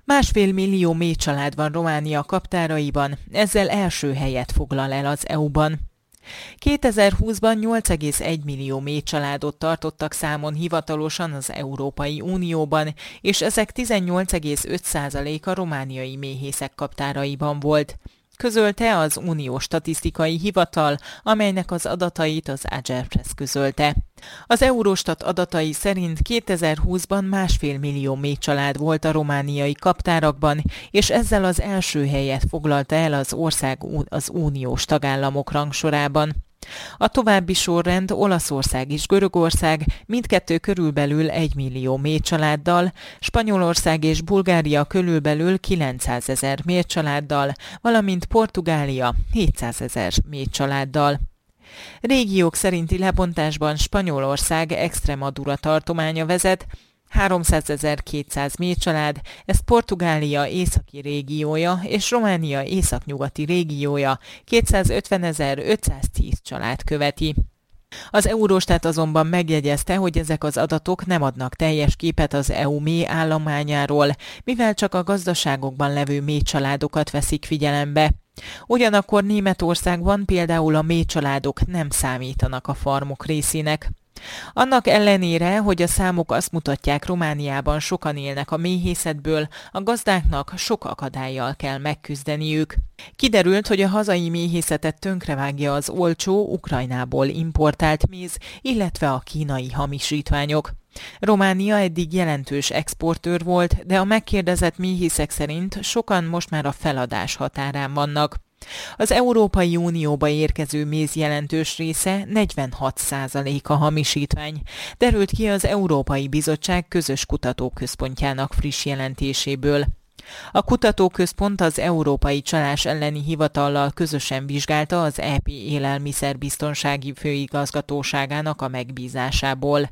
1,5 millió méhcsalád van Románia kaptáraiban, ezzel első helyet foglal el az EU-ban. 2020-ban 8,1 millió méhcsaládot tartottak számon hivatalosan az Európai Unióban, és ezek 18,5%-a romániai méhészek kaptáraiban volt. Közölte az Uniós Statisztikai Hivatal, amelynek az adatait az Agerpress közölte. Az Eurostat adatai szerint 2020-ban 1,5 millió méhcsalád volt a romániai kaptárakban, és ezzel az első helyet foglalta el az ország az uniós tagállamok rangsorában. A további sorrend Olaszország és Görögország, mindkettő körülbelül 1 millió méhcsaláddal, Spanyolország és Bulgária körülbelül 900 000 méhcsaláddal, valamint Portugália 700 000 méhcsaláddal. Régiók szerinti lebontásban Spanyolország Extremadura tartománya vezet, 300 200 méhcsalád, ezt Portugália északi régiója és Románia északnyugati régiója 250 510 család követi. Az Eurostat azonban megjegyezte, hogy ezek az adatok nem adnak teljes képet az EU méh állományáról, mivel csak a gazdaságokban levő méhcsaládokat veszik figyelembe. Ugyanakkor Németországban például a méhcsaládok nem számítanak a farmok részének. Annak ellenére, hogy a számok azt mutatják, Romániában sokan élnek a méhészetből, a gazdáknak sok akadállyal kell megküzdeniük. Kiderült, hogy a hazai méhészetet tönkrevágja az olcsó, Ukrajnából importált méz, illetve a kínai hamisítványok. Románia eddig jelentős exportőr volt, de a megkérdezett méhészek szerint sokan most már a feladás határán vannak. Az Európai Unióba érkező méz jelentős része 46%-a hamisítvány, derült ki az Európai Bizottság közös kutatóközpontjának friss jelentéséből. A kutatóközpont az Európai Csalás elleni hivatallal közösen vizsgálta az EP élelmiszerbiztonsági főigazgatóságának a megbízásából.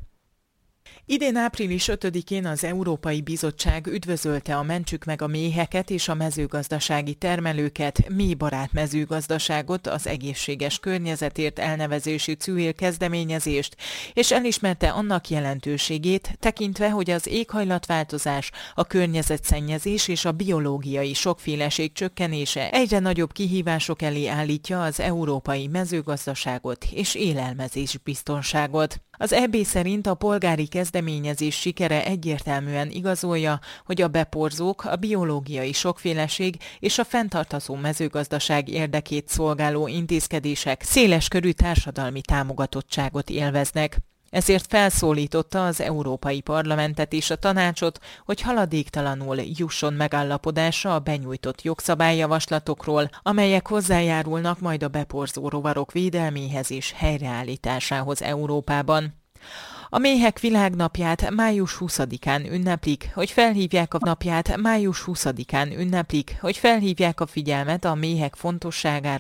Idén április 5-én az Európai Bizottság üdvözölte a Mentsük meg a méheket és a mezőgazdasági termelőket, méhbarát mezőgazdaságot, az egészséges környezetért elnevezésű civil kezdeményezést, és elismerte annak jelentőségét, tekintve, hogy az éghajlatváltozás, a környezetszennyezés és a biológiai sokféleség csökkenése egyre nagyobb kihívások elé állítja az európai mezőgazdaságot és élelmezésbiztonságot. Az EB szerint a polgári kezdeményezés sikere egyértelműen igazolja, hogy a beporzók, a biológiai sokféleség és a fenntartható mezőgazdaság érdekét szolgáló intézkedések széleskörű társadalmi támogatottságot élveznek. Ezért felszólította az Európai Parlamentet és a Tanácsot, hogy haladéktalanul jusson megállapodásra a benyújtott jogszabályjavaslatokról, amelyek hozzájárulnak majd a beporzó rovarok védelméhez és helyreállításához Európában. A méhek világnapját május 20-án ünneplik, hogy felhívják a figyelmet a méhek fontosságára